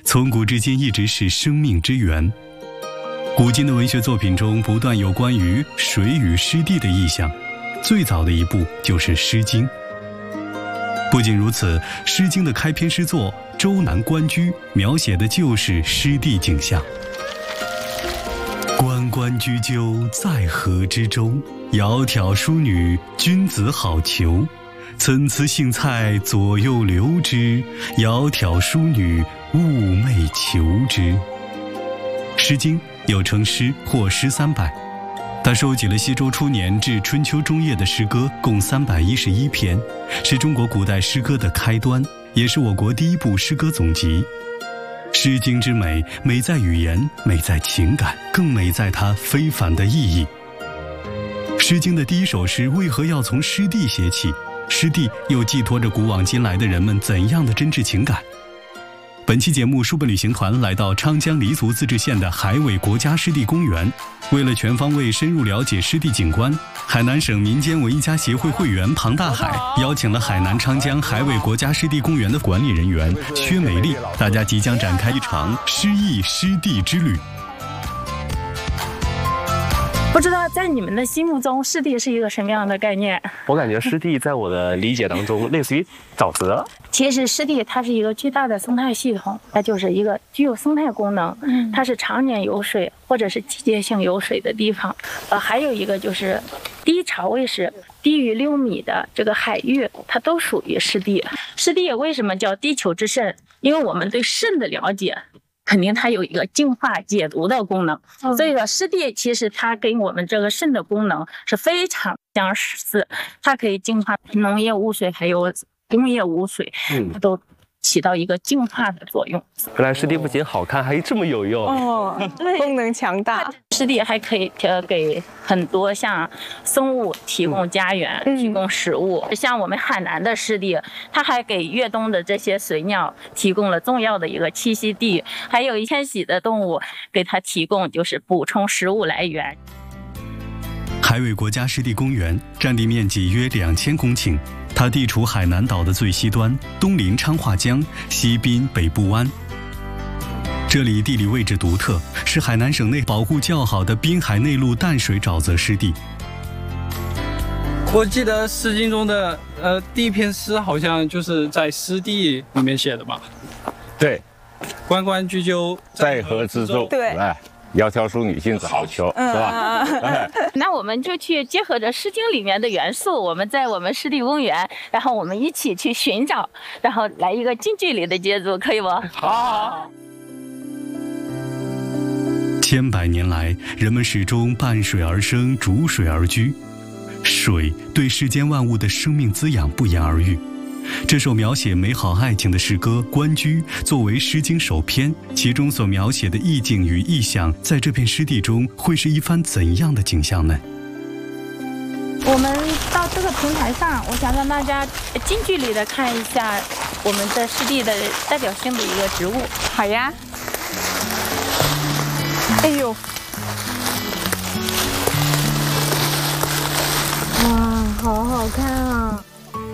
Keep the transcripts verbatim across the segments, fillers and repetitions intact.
从古至今一直是生命之源。古今的文学作品中不断有关于水与湿地的意象，最早的一部就是《诗经》。不仅如此，《诗经》的开篇诗作《周南关雎》描写的就是湿地景象。关关雎鸠，在河之洲。窈窕淑女，君子好逑。参差荇菜，左右流之。窈窕淑女，寤寐求之。《诗经》又称诗或诗三百，它收集了西周初年至春秋中叶的诗歌，共三百一十一篇，是中国古代诗歌的开端，也是我国第一部诗歌总集。《诗经》之美，美在语言，美在情感，更美在它非凡的意义。《诗经》的第一首诗为何要从湿地写起？湿地又寄托着古往今来的人们怎样的真挚情感？本期节目，书本旅行团来到昌江黎族自治县的海尾国家湿地公园。为了全方位深入了解湿地景观，海南省民间文艺家协会会员庞大海邀请了海南昌江海尾国家湿地公园的管理人员薛美丽，大家即将展开一场诗意湿地之旅。 不知道在你们的心目中，湿地是一个什么样的概念？ 我感觉湿地在我的理解当中，类似于沼泽。 其实湿地它是一个巨大的生态系统，它就是一个具有生态功能，它是常年有水或者是季节性有水的地方。呃，还有一个就是低潮位时低于六米的这个海域，它都属于湿地。湿地为什么叫地球之肾？因为我们对肾的了解，肯定它有一个净化解毒的功能，嗯、所以说湿地其实它跟我们这个肾的功能是非常相似，它可以净化农业污水还有工业污水，它都起到一个净化的作用。 原来湿地不仅好看，还这么有用哦，对，功能强大。 湿地还可以呃给很多像生物提供家园、嗯、提供食物。像我们海南的湿地，它还给越冬的这些水鸟提供了重要的一个栖息地，还有一迁徙的动物给它提供就是补充食物来源。 海尾国家湿地公园占地面积约两千公顷。它地处海南岛的最西端，东临昌化江，西滨北部湾。这里地理位置独特，是海南省内保护较好的滨海内陆淡水沼泽湿地。 我记得《诗经》中的呃第一篇诗好像就是在湿地里面写的吧？ 对， 关关雎鸠， 在河之洲。 对。 窈窕淑女，君子好逑，是吧？ 那我们就去结合着《诗经》里面的元素，我们在我们湿地公园，然后我们一起去寻找，然后来一个近距离的接触，可以不？ 好。 千百年来，人们始终伴水而生，逐水而居。水对世间万物的生命滋养不言而喻。这首描写美好爱情的诗歌《关雎》作为《诗经》首篇，其中所描写的意境与意象，在这片湿地中会是一番怎样的景象呢？ 我们到这个平台上，我想让大家近距离的看一下我们的湿地的代表性的一个植物。 好呀。哎呦！哇，好好看啊！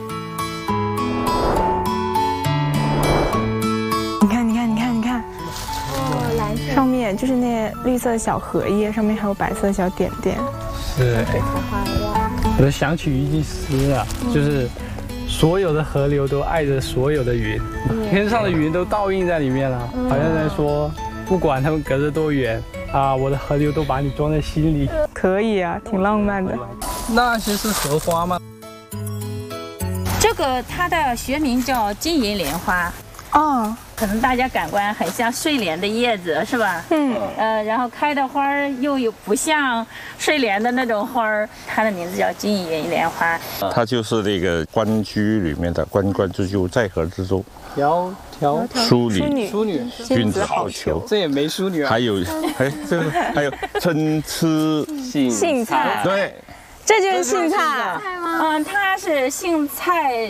上面就是那绿色的小荷叶，上面还有白色的小点点。 是，我就想起一句诗啊，嗯、就是所有的河流都爱着所有的云，嗯、天上的云都倒映在里面了，嗯、好像在说，不管他们隔着多远啊，我的河流都把你装在心里。 可以啊，挺浪漫的。 那些是荷花吗？ 这个它的学名叫金银莲花。 哦。 可能大家感官很像睡莲的叶子，是吧？嗯，呃，然后开的花儿又有不像睡莲的那种花儿，它的名字叫金银莲花。 它就是那个关雎里面的关关雎鸠，在河之洲。 窈窕淑女， 淑女， 君子好逑。 这也没淑女啊。 还有，哎，这个还有参差荇菜。 对， 这就是荇菜。 嗯，它是荇菜。